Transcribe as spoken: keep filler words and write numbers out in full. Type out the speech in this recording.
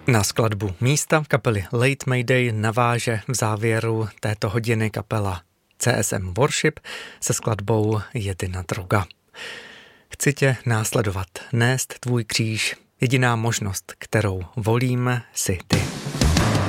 Na skladbu Místa kapely Late Mayday naváže v závěru této hodiny kapela C S M Worship se skladbou Jediná droga. Chci tě následovat, nést tvůj kříž, jediná možnost, kterou volím, si ty.